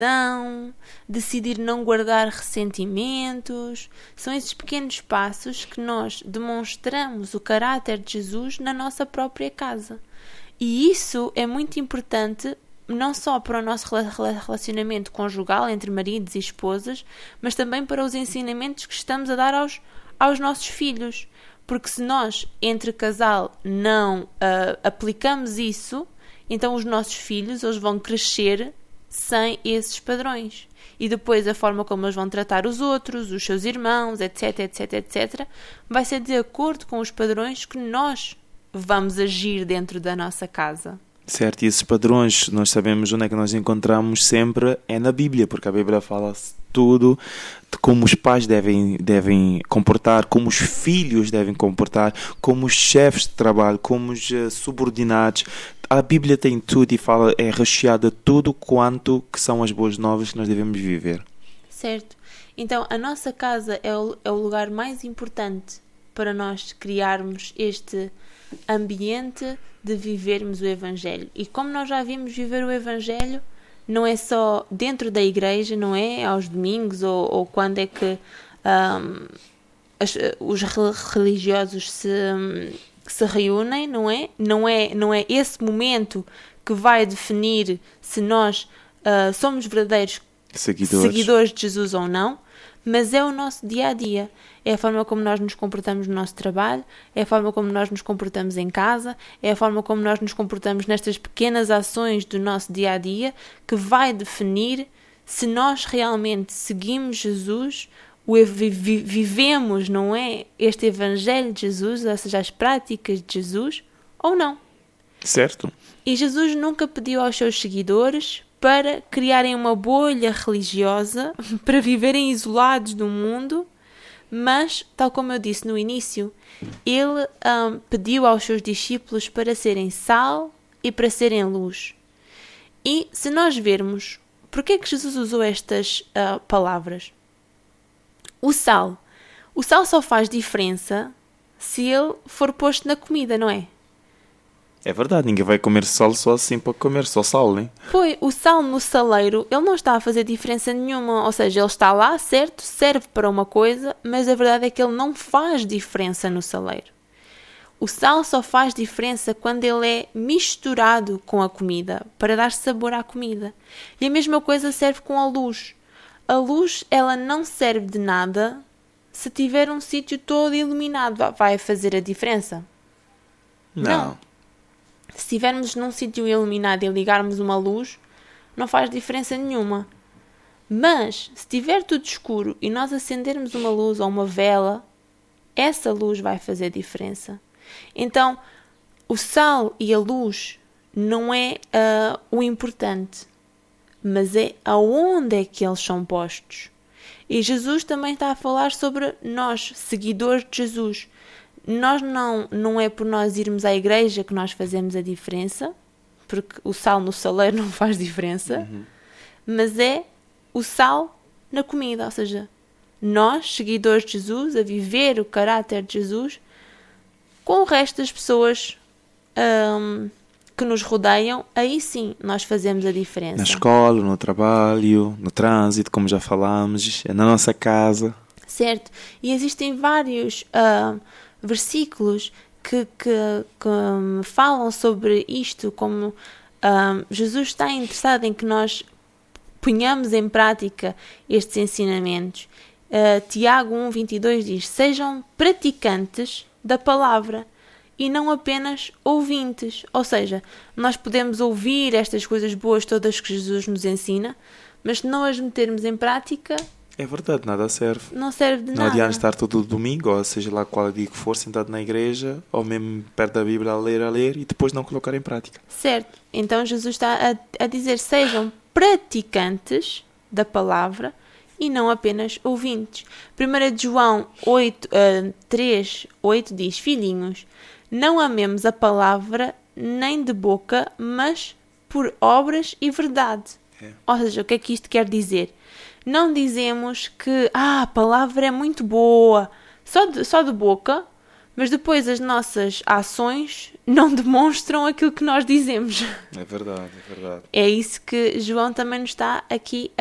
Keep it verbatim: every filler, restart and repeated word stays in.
perdão, decidir não guardar ressentimentos. São esses pequenos passos que nós demonstramos o caráter de Jesus na nossa própria casa. E isso é muito importante, não só para o nosso relacionamento conjugal entre maridos e esposas, mas também para os ensinamentos que estamos a dar aos, aos nossos filhos. Porque se nós, entre casal, não uh, aplicamos isso, então os nossos filhos eles vão crescer sem esses padrões. E depois a forma como eles vão tratar os outros, os seus irmãos, etc, etc, etcétera, vai ser de acordo com os padrões que nós vamos agir dentro da nossa casa. Certo, e esses padrões, nós sabemos onde é que nós encontramos sempre, é na Bíblia, porque a Bíblia fala tudo de como os pais devem, devem comportar, como os filhos devem comportar, como os chefes de trabalho, como os uh, subordinados. A Bíblia tem tudo e fala, é recheada de tudo quanto que são as boas novas que nós devemos viver. Certo. Então, a nossa casa é o, é o lugar mais importante para nós criarmos este ambiente de vivermos o Evangelho. E como nós já vimos, viver o Evangelho não é só dentro da igreja, não é aos domingos ou, ou quando é que um, as, os religiosos se, se reúnem, não é? Não é, não é esse momento que vai definir se nós uh, somos verdadeiros seguidores. seguidores de Jesus ou não, mas é o nosso dia-a-dia. É a forma como nós nos comportamos no nosso trabalho, é a forma como nós nos comportamos em casa, é a forma como nós nos comportamos nestas pequenas ações do nosso dia-a-dia que vai definir se nós realmente seguimos Jesus, o vivemos, não é, este Evangelho de Jesus, ou seja, as práticas de Jesus, ou não. Certo. E Jesus nunca pediu aos seus seguidores para criarem uma bolha religiosa, para viverem isolados do mundo, mas, tal como eu disse no início, ele um, pediu aos seus discípulos para serem sal e para serem luz. E se nós vermos, porquê é que Jesus usou estas uh, palavras? O sal. O sal só faz diferença se ele for posto na comida, não é? É verdade, ninguém vai comer sal só assim para comer, só sal, né? Pois, o sal no saleiro, ele não está a fazer diferença nenhuma, ou seja, ele está lá, certo, serve para uma coisa, mas a verdade é que ele não faz diferença no saleiro. O sal só faz diferença quando ele é misturado com a comida, para dar sabor à comida. E a mesma coisa serve com a luz. A luz, ela não serve de nada se tiver um sítio todo iluminado. Vai fazer a diferença? Não. não. Se estivermos num sítio iluminado e ligarmos uma luz, não faz diferença nenhuma. Mas, se estiver tudo escuro e nós acendermos uma luz ou uma vela, essa luz vai fazer diferença. Então, o sal e a luz não é uh, o importante, mas é aonde é que eles são postos. E Jesus também está a falar sobre nós, seguidores de Jesus. Nós não, não é por nós irmos à igreja que nós fazemos a diferença, porque o sal no saleiro não faz diferença, Uhum. mas é o sal na comida, ou seja, nós, seguidores de Jesus, a viver o caráter de Jesus, com o resto das pessoas um, que nos rodeiam, aí sim nós fazemos a diferença. Na escola, no trabalho, no trânsito, como já falámos, na nossa casa. Certo, e existem vários Uh, versículos que, que, que um, falam sobre isto, como um, Jesus está interessado em que nós ponhamos em prática estes ensinamentos. Uh, Tiago um, vinte e dois diz: sejam praticantes da palavra e não apenas ouvintes. Ou seja, nós podemos ouvir estas coisas boas todas que Jesus nos ensina, mas se não as metermos em prática, é verdade, nada serve. não serve de não nada. Não adianta estar todo domingo, ou seja lá qual dia que for, sentado na igreja, ou mesmo perto da Bíblia a ler, a ler, e depois não colocar em prática. Certo. Então Jesus está a, a dizer: sejam praticantes da palavra e não apenas ouvintes. primeira João oito, uh, três, oito diz: filhinhos, não amemos a palavra nem de boca, mas por obras e verdade. É. Ou seja, o que é que isto quer dizer? Não dizemos que ah, a palavra é muito boa, só de, só de boca, mas depois as nossas ações não demonstram aquilo que nós dizemos. É verdade, é verdade. É isso que João também nos está aqui